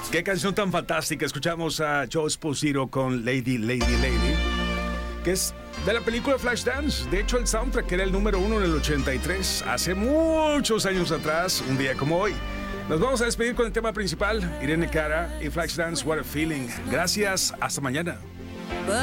Qué canción tan fantástica. Escuchamos a Joe Esposito con Lady, Lady, Lady, que es de la película Flashdance. De hecho, el soundtrack era el número 1 en el 83, hace muchos años atrás, un día como hoy. Nos vamos a despedir con el tema principal, Irene Cara y Flashdance, What a Feeling. Gracias, hasta mañana.